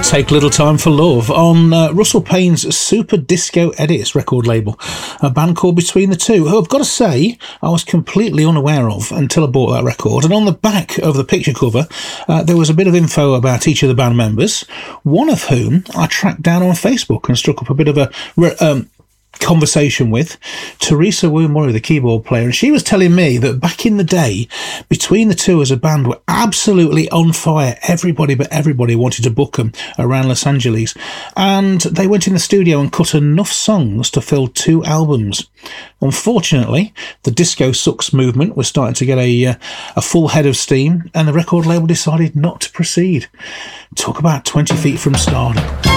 Take Little Time for Love on Russell Payne's Super Disco Edits record label, a band called Between the Two, who I've got to say I was completely unaware of until I bought that record. And on the back of the picture cover there was a bit of info about each of the band members, one of whom I tracked down on Facebook and struck up a bit of a conversation with, Teresa Wu Murray, the keyboard player, and she was telling me that back in the day, Between the Two as a band were absolutely on fire. Everybody wanted to book them around Los Angeles, and they went in the studio and cut enough songs to fill 2 albums. Unfortunately, the Disco Sucks movement was starting to get a full head of steam, and the record label decided not to proceed. Talk about 20 feet from stardom.